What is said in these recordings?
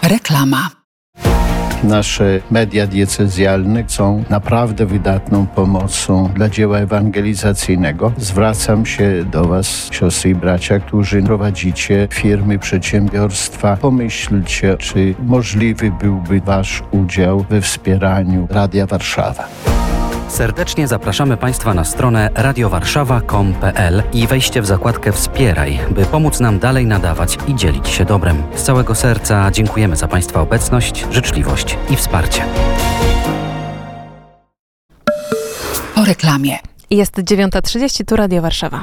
Reklama. Nasze media diecezjalne są naprawdę wydatną pomocą dla dzieła ewangelizacyjnego. Zwracam się do Was, siostry i bracia, którzy prowadzicie firmy, przedsiębiorstwa. Pomyślcie, czy możliwy byłby Wasz udział we wspieraniu Radia Warszawa. Serdecznie zapraszamy Państwa na stronę radiowarszawa.com.pl i wejście w zakładkę Wspieraj, by pomóc nam dalej nadawać i dzielić się dobrem. Z całego serca dziękujemy za Państwa obecność, życzliwość i wsparcie. Po reklamie. Jest 9:30, tu Radio Warszawa.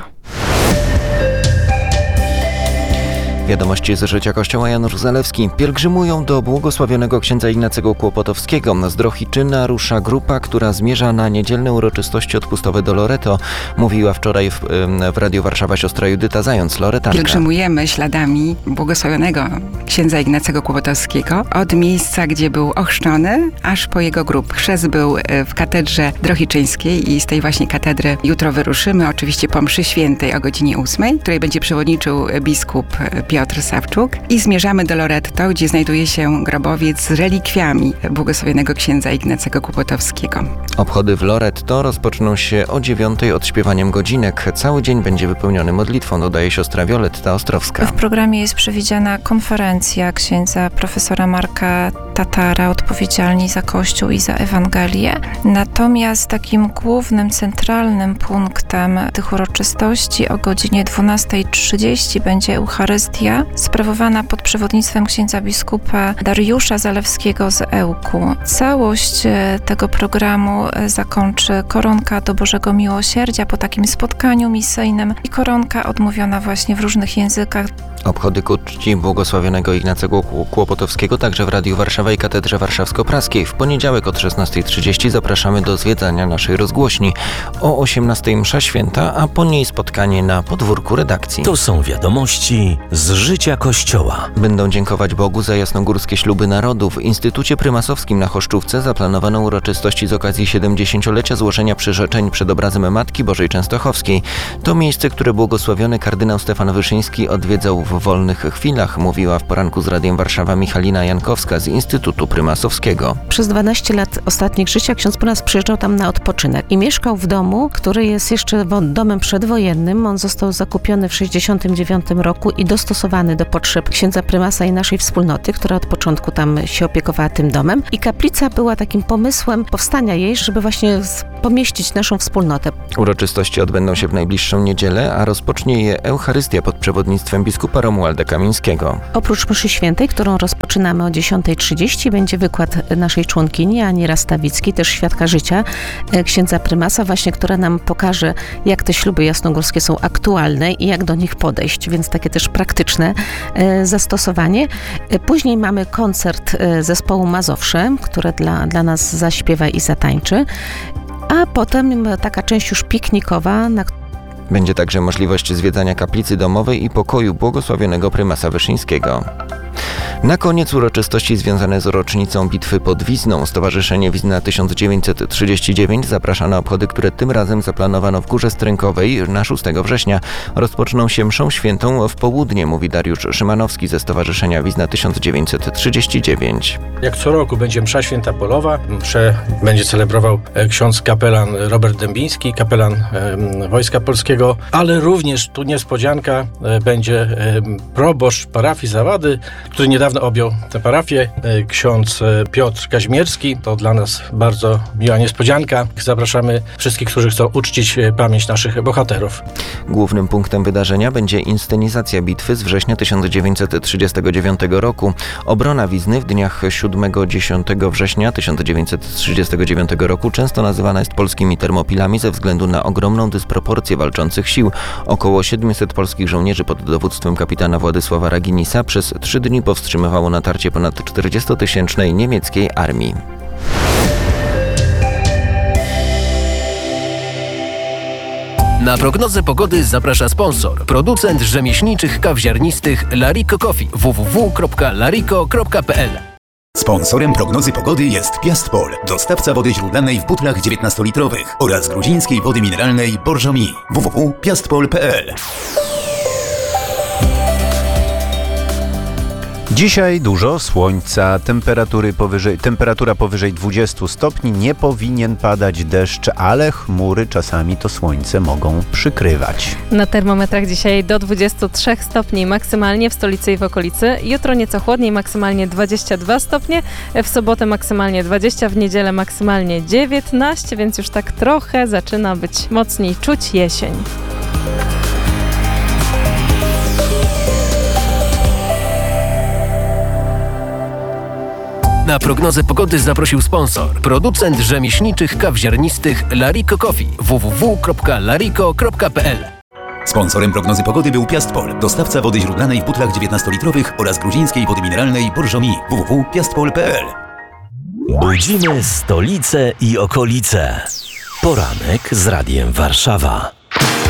Wiadomości z życia Kościoła. Janusz Zalewski. Pielgrzymują do błogosławionego księdza Ignacego Kłopotowskiego. Z Drohiczyna rusza grupa, która zmierza na niedzielne uroczystości odpustowe do Loreto. Mówiła wczoraj w Radiu Warszawa siostra Judyta Zając, loretanka. Pielgrzymujemy śladami błogosławionego księdza Ignacego Kłopotowskiego od miejsca, gdzie był ochrzczony, aż po jego grób. Chrzest był w katedrze drohiczyńskiej i z tej właśnie katedry jutro wyruszymy, oczywiście po mszy świętej o godzinie 8, której będzie przewodniczył biskup Piotr Sawczuk, i zmierzamy do Loretto, gdzie znajduje się grobowiec z relikwiami błogosławionego księdza Ignacego Kłopotowskiego. Obchody w Loretto rozpoczną się o 9 odśpiewaniem godzinek. Cały dzień będzie wypełniony modlitwą, dodaje siostra Wioletta Ostrowska. W programie jest przewidziana konferencja księdza profesora Marka Tatara, odpowiedzialni za Kościół i za Ewangelię. Natomiast takim głównym, centralnym punktem tych uroczystości o godzinie 12:30 będzie Eucharystia, sprawowana pod przewodnictwem księdza biskupa Dariusza Zalewskiego z Ełku. Całość tego programu zakończy koronka do Bożego Miłosierdzia po takim spotkaniu misyjnym i koronka odmówiona właśnie w różnych językach. Obchody ku czci błogosławionego Ignacego Kłopotowskiego także w Radiu Warszawa i Katedrze Warszawsko-Praskiej. W poniedziałek od 16:30 zapraszamy do zwiedzania naszej rozgłośni. O 18:00 msza święta, a po niej spotkanie na podwórku redakcji. To są wiadomości z życia Kościoła. Będą dziękować Bogu za jasnogórskie śluby narodów. W Instytucie Prymasowskim na Choszczówce zaplanowano uroczystości z okazji 70-lecia złożenia przyrzeczeń przed obrazem Matki Bożej Częstochowskiej. To miejsce, które błogosławiony kardynał Stefan Wyszyński odwiedzał w wolnych chwilach, mówiła w poranku z Radiem Warszawa Michalina Jankowska z Instytutu Prymasowskiego. Przez 12 lat ostatnich życia ksiądz prymas przyjeżdżał tam na odpoczynek i mieszkał w domu, który jest jeszcze domem przedwojennym. On został zakupiony w 1969 roku i dostosowany do potrzeb księdza prymasa i naszej wspólnoty, która od początku tam się opiekowała tym domem. I kaplica była takim pomysłem powstania jej, żeby właśnie pomieścić naszą wspólnotę. Uroczystości odbędą się w najbliższą niedzielę, a rozpocznie je Eucharystia pod przewodnictwem biskupa Romualda Kamińskiego. Oprócz mszy świętej, którą rozpoczynamy o 10:30, będzie wykład naszej członkini Ani Rastawickiej, też świadka życia księdza prymasa, właśnie, która nam pokaże, jak te śluby jasnogórskie są aktualne i jak do nich podejść, więc takie też praktyczne zastosowanie. Później mamy koncert zespołu Mazowsze, które dla nas zaśpiewa i zatańczy, a potem taka część już piknikowa, Będzie także możliwość zwiedzania kaplicy domowej i pokoju błogosławionego prymasa Wyszyńskiego. Na koniec uroczystości związane z rocznicą bitwy pod Wizną. Stowarzyszenie Wizna 1939 zaprasza na obchody, które tym razem zaplanowano w Górze Strękowej na 6 września. Rozpoczną się mszą świętą w południe, mówi Dariusz Szymanowski ze Stowarzyszenia Wizna 1939. Jak co roku będzie msza święta polowa. Mszę będzie celebrował ksiądz kapelan Robert Dębiński, kapelan Wojska Polskiego, ale również tu niespodzianka, będzie proboszcz parafii Zawady, który niedawno objął tę parafię, ksiądz Piotr Kaźmierski. To dla nas bardzo miła niespodzianka. Zapraszamy wszystkich, którzy chcą uczcić pamięć naszych bohaterów. Głównym punktem wydarzenia będzie inscenizacja bitwy z września 1939 roku. Obrona Wizny w dniach 7-10 września 1939 roku często nazywana jest polskimi Termopilami ze względu na ogromną dysproporcję walczących sił. Około 700 polskich żołnierzy pod dowództwem kapitana Władysława Raginisa przez 3 dni powstrzymywało natarcie ponad 40-tysięcznej niemieckiej armii. Na prognozę pogody zaprasza sponsor, producent rzemieślniczych kaw ziarnistych Lariko Coffee. www.lariko.pl. Sponsorem prognozy pogody jest Piastpol, dostawca wody źródlanej w butlach 19-litrowych oraz gruzińskiej wody mineralnej Borżomi. www.piastpol.pl. Dzisiaj dużo słońca, temperatura powyżej 20 stopni, nie powinien padać deszcz, ale chmury czasami to słońce mogą przykrywać. Na termometrach dzisiaj do 23 stopni maksymalnie w stolicy i w okolicy. Jutro nieco chłodniej, maksymalnie 22 stopnie. W sobotę maksymalnie 20, w niedzielę maksymalnie 19, więc już tak trochę zaczyna być mocniej czuć jesień. Na prognozę pogody zaprosił sponsor, producent rzemieślniczych kaw ziarnistych Lariko Coffee. www.lariko.pl. Sponsorem prognozy pogody był Piastpol, dostawca wody źródlanej w butlach 19-litrowych oraz gruzińskiej wody mineralnej Bourgogne. www.piastpol.pl. Budzimy stolicę i okolice. Poranek z Radiem Warszawa.